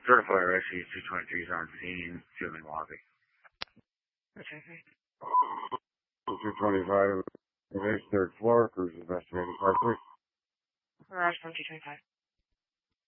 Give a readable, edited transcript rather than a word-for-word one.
Certified Rescue 223 is on scene, ceiling lobby. Okay. 225, base third floor, cruise investigating car 3. Garage 225.